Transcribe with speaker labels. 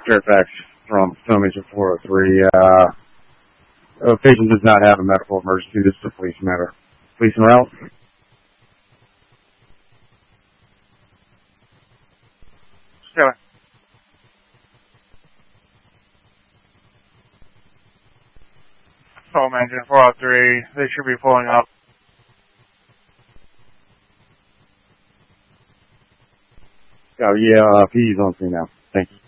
Speaker 1: Fairfax from Film Agent 403. A patient does not have a medical emergency. This is a police matter. Police en route.
Speaker 2: Sure. Film Agent 403. They should be pulling up.
Speaker 1: Yeah, PE's on scene now. Thank you.